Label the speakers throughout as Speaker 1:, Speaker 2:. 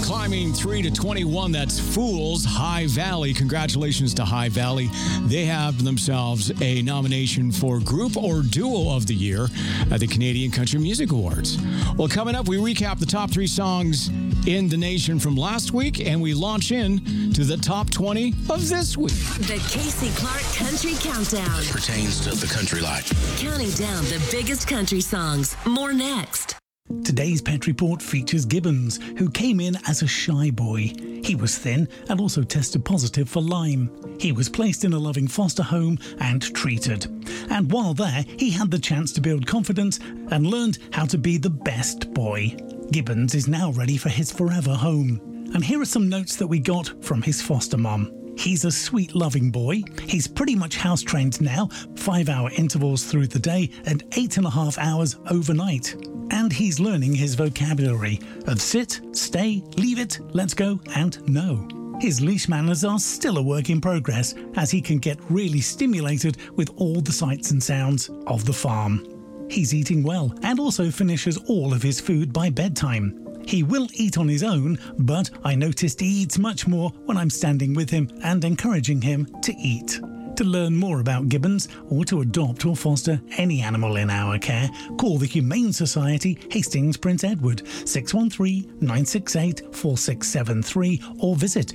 Speaker 1: Climbing 3 to 21, that's Fools, High Valley. Congratulations to High Valley. They have themselves a nomination for Group or Duo of the Year at the Canadian Country Music Awards. Well, coming up, we recap the top 3 songs in the nation from last week, and we launch in to the top 20 of this week.
Speaker 2: The Casey Clark Country Countdown.
Speaker 3: Pertains to the country life.
Speaker 2: Counting down the biggest country songs. More next.
Speaker 4: Today's Pet Report features Gibbons, who came in as a shy boy. He was thin and also tested positive for Lyme. He was placed in a loving foster home and treated. And while there, he had the chance to build confidence and learned how to be the best boy. Gibbons is now ready for his forever home. And here are some notes that we got from his foster mum. He's a sweet, loving boy. He's pretty much house-trained now, 5-hour intervals through the day and 8.5 hours overnight. And he's learning his vocabulary of sit, stay, leave it, let's go, and no. His leash manners are still a work in progress, as he can get really stimulated with all the sights and sounds of the farm. He's eating well and also finishes all of his food by bedtime. He will eat on his own, but I noticed he eats much more when I'm standing with him and encouraging him to eat. To learn more about Gibbons or to adopt or foster any animal in our care, call the Humane Society, Hastings, Prince Edward, 613-968-4673 or visit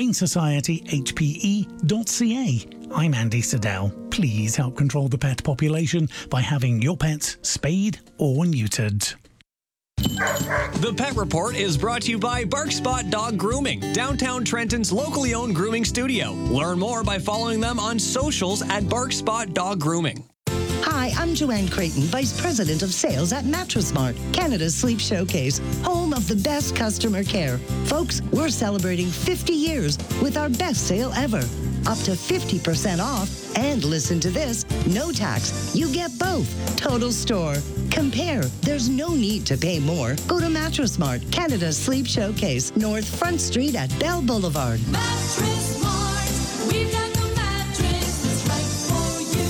Speaker 4: humanesocietyhpe.ca. I'm Andy Siddell. Please help control the pet population by having your pets spayed or neutered.
Speaker 5: The Pet Report is brought to you by Barkspot Dog Grooming, downtown Trenton's locally owned grooming studio. Learn more by following them on socials at Barkspot Dog Grooming.
Speaker 6: Hi, I'm Joanne Creighton, Vice President of Sales at Mattress Mart, Canada's sleep showcase, home of the best customer care. Folks, we're celebrating 50 years with our best sale ever. Up to 50% off, and listen to this, no tax. You get both. Total store. Compare. There's no need to pay more. Go to Mattress Mart, Canada's sleep showcase, North Front Street at Bell Boulevard.
Speaker 7: Mattress Mart. We've got the mattress that's right for you.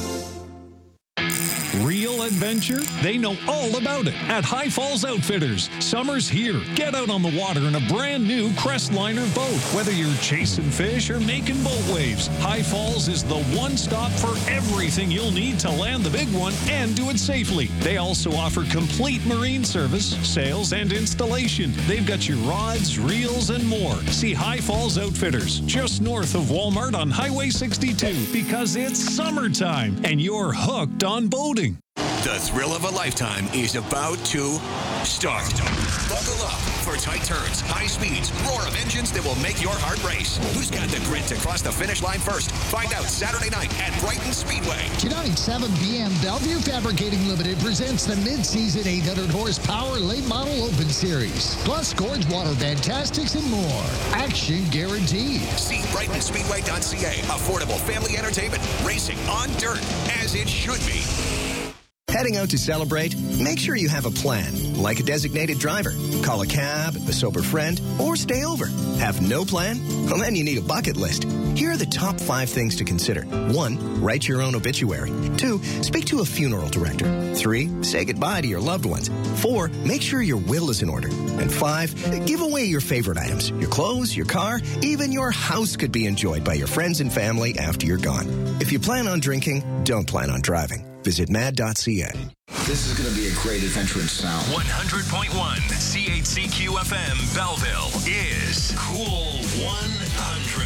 Speaker 8: Real adventure? They know all about it at High Falls Outfitters. Summer's here. Get out on the water in a brand new Crestliner boat. Whether you're chasing fish or making boat waves, High Falls is the one stop for everything you'll need to land the big one and do it safely. They also offer complete marine service, sales, and installation. They've got your rods, reels, and more. See High Falls Outfitters just north of Walmart on Highway 62 because it's summertime and you're hooked on boating.
Speaker 3: The thrill of a lifetime is about to start. Buckle up for tight turns, high speeds, roar of engines that will make your heart race. Who's got the grit to cross the finish line first? Find out Saturday night at Brighton Speedway.
Speaker 9: Tonight, 7 p.m., Bellevue Fabricating Limited presents the mid-season 800-horsepower late model Open Series. Plus, Gorge Water Fantastics and more. Action guaranteed.
Speaker 3: See BrightonSpeedway.ca. Affordable family entertainment. Racing on dirt, as it should be.
Speaker 10: Heading out to celebrate? Make sure you have a plan, like a designated driver. Call a cab, a sober friend, or stay over. Have no plan? Well, then you need a bucket list. Here are the top 5 things to consider. 1, write your own obituary. 2, speak to a funeral director. 3, say goodbye to your loved ones. 4, make sure your will is in order. And 5, give away your favorite items. Your clothes, your car, even your house could be enjoyed by your friends and family after you're gone. If you plan on drinking, don't plan on driving. Visit mad.ca.
Speaker 11: This is going to be a great adventure in sound.
Speaker 12: 100.1 CHCQ FM Belleville is Cool 100.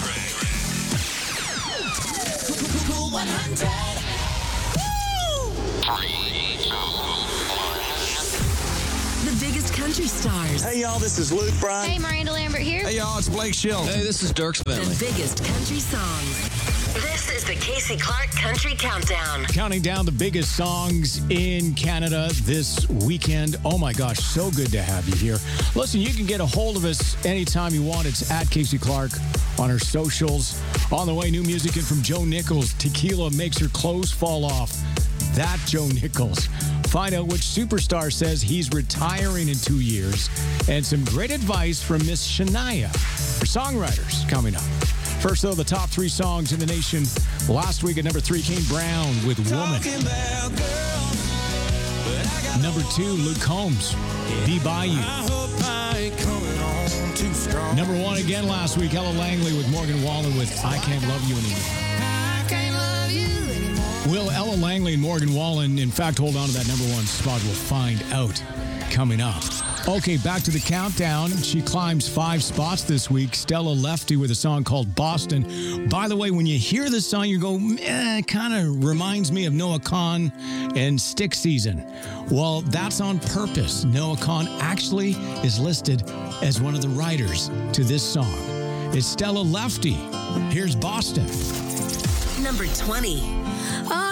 Speaker 7: Cool 100.
Speaker 2: The biggest country stars.
Speaker 13: Hey, y'all, this is Luke Bryan.
Speaker 14: Hey, Miranda Lambert here.
Speaker 13: Hey, y'all, it's Blake Shelton.
Speaker 5: Hey, this is Dirk Bentley.
Speaker 2: The biggest country songs. This is the Casey Clark Country Countdown.
Speaker 1: Counting down the biggest songs in Canada this weekend. Oh my gosh, so good to have you here. Listen, you can get a hold of us anytime you want. It's at Casey Clark on our socials. On the way, new music in from Joe Nichols. Tequila makes her clothes fall off. That Joe Nichols. Find out which superstar says he's retiring in 2 years. And some great advice from Miss Shania for songwriters coming up. First, though, the top 3 songs in the nation. Last week at number 3, Kane Brown with Woman. Number 2, Luke Combs, Be By You. Number 1 again last week, Ella Langley with Morgan Wallen with I Can't Love You Anymore.
Speaker 7: I can't love you anymore.
Speaker 1: Will Ella Langley and Morgan Wallen, in fact, hold on to that number 1 spot? We'll find out coming up. Okay, back to the countdown. She climbs 5 spots this week. Stella Lefty with a song called Boston. By the way, when you hear this song, you go, it kind of reminds me of Noah Kahan and Stick Season. Well, that's on purpose. Noah Kahan actually is listed as one of the writers to this song. It's Stella Lefty. Here's Boston.
Speaker 2: Number 20.